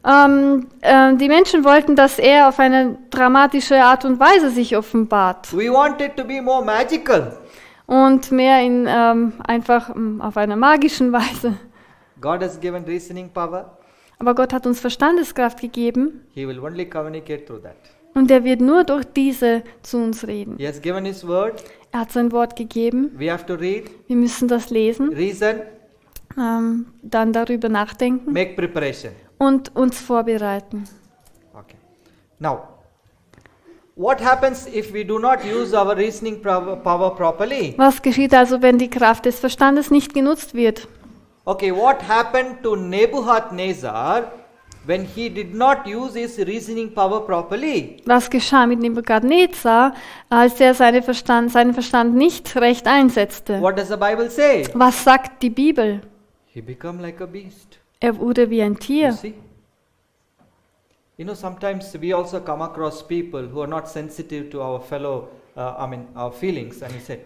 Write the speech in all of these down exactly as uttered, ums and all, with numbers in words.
Ähm, äh, die Menschen wollten, dass er auf eine dramatische Art und Weise sich offenbart We want it to be more magical. und mehr in ähm, einfach ähm, auf einer magischen Weise. God has given reasoning power. Aber Gott hat uns Verstandeskraft gegeben He will only communicate through that. und er wird nur durch diese zu uns reden. He has given His word. Er hat sein Wort gegeben. We have to read, Wir müssen das lesen, reason, ähm, dann darüber nachdenken make preparation. und uns vorbereiten. Okay. Now, what happens if we do not use our reasoning power power properly? Was geschieht also, wenn die Kraft des Verstandes nicht genutzt wird? Okay, what happened to Nebuchadnezzar when he did not use his reasoning power properly? Was geschah mit Nebukadnezar, als er seine Verstand, seinen Verstand nicht recht einsetzte? What does the Bible say? Was sagt die Bibel? He became like a beast. Er wurde wie ein You Tier. see? You know, sometimes we also come across people who are not sensitive to our fellow, uh, I mean, our feelings, and we say,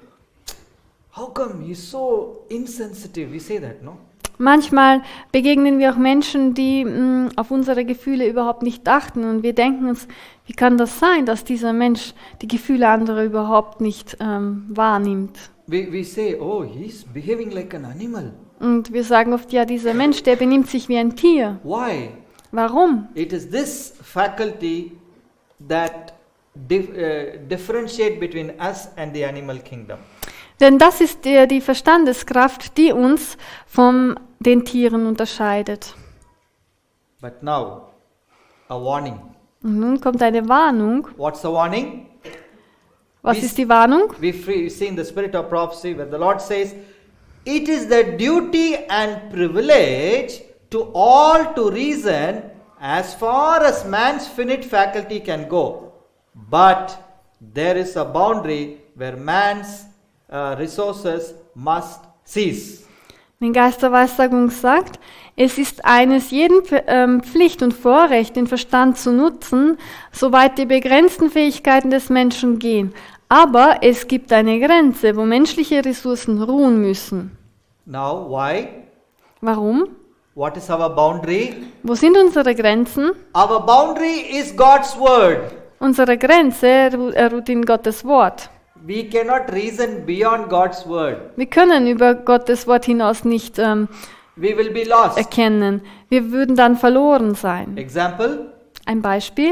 how come he's so insensitive? We say that, no? Manchmal begegnen wir auch Menschen, die mh, auf unsere Gefühle überhaupt nicht achten und wir denken uns, wie kann das sein, dass dieser Mensch die Gefühle anderer überhaupt nicht ähm, wahrnimmt? We, we say, oh, he's behaving like an animal. Und wir sagen oft, ja, dieser Mensch, der benimmt sich wie ein Tier. Why? Warum? It is this faculty that dif- uh, differentiate between us and the animal kingdom. Denn das ist die, die Verstandeskraft, die uns von den Tieren unterscheidet. But now, a warning. Und nun kommt eine Warnung. What's the warning? Was We- ist die Warnung? We free, see in the spirit of prophecy where the Lord says, it is the duty and privilege to all to reason as far as man's finite faculty can go. But there is a boundary where man's uh, resources must cease. Die Geisterweissagung sagt, es ist eines jeden ähm, Pflicht und Vorrecht, den Verstand zu nutzen, soweit die begrenzten Fähigkeiten des Menschen gehen. Aber es gibt eine Grenze, wo menschliche Ressourcen ruhen müssen. Now, why? Warum? What is our boundary? Wo sind unsere Grenzen? Our boundary is God's word. Unsere Grenze ru- äh, ruht in Gottes Wort. We cannot reason beyond God's word. Wir können über Gottes Wort hinaus nicht ähm, We will be lost. erkennen. Wir würden dann verloren sein. Example, Ein Beispiel.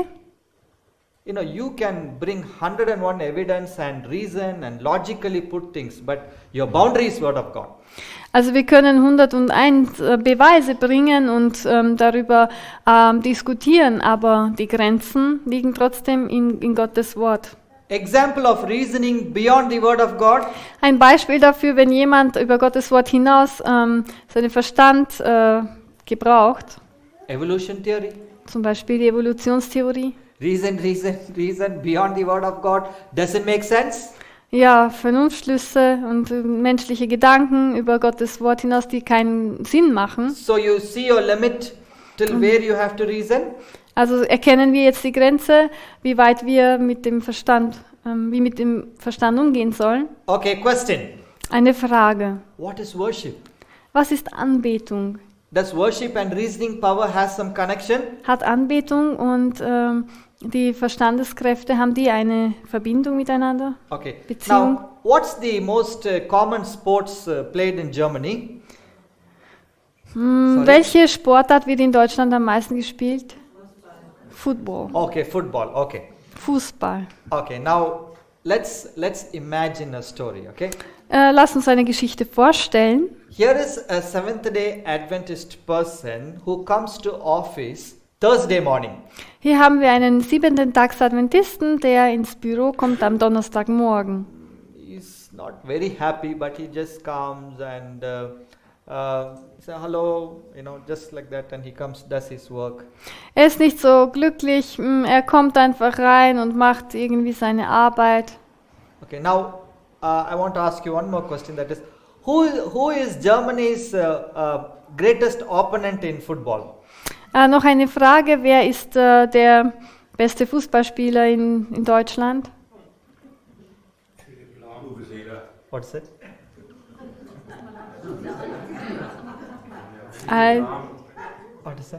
you know, you can bring one hundred and one evidence and reason and logically put things, but your boundary is word of God. Also wir können hunderteins äh, Beweise bringen und ähm, darüber ähm, diskutieren, aber die Grenzen liegen trotzdem in, in Gottes Wort. Example of reasoning beyond the word of God. Ein Beispiel dafür, wenn jemand über Gottes Wort hinaus ähm, seinen Verstand äh, gebraucht, Evolution theory. zum Beispiel die Evolutionstheorie. Reason, reason, reason beyond the word of God. Does it make sense? Ja, Vernunftschlüsse und äh, menschliche Gedanken über Gottes Wort hinaus, die keinen Sinn machen. So you see your limit till where you have to reason. Also erkennen wir jetzt die Grenze, wie weit wir mit dem Verstand, ähm, wie mit dem Verstand umgehen sollen. Okay, question. Eine Frage. What is worship? Was ist Anbetung? Does worship and reasoning power has some connection? Hat Anbetung und ähm, die Verstandeskräfte, haben die eine Verbindung miteinander? Okay. Beziehung. Now, what's the most uh, common sports uh, played in Germany? Hm, Sorry? welche Sportart wird in Deutschland am meisten gespielt? Football. Okay, football. Okay. Fußball. Okay. Now, let's let's imagine a story. Okay. Äh, lass uns eine Geschichte vorstellen. Here is a Seventh-day Adventist person who comes to office Thursday morning. Hier haben wir einen siebenten Tags Adventisten, der ins Büro kommt am Donnerstagmorgen. He's not very happy, but he just comes and uh, uh, say hello, you know, just like that, and he comes, does his work. Er ist nicht so glücklich, mm, er kommt einfach rein und macht irgendwie seine Arbeit. Okay. Now, uh, I want to ask you one more question. That is, who who is Germany's uh, uh, greatest opponent in football? Äh, noch eine Frage, wer ist äh, der beste Fußballspieler in, in Deutschland? What's it? Äh, What is that?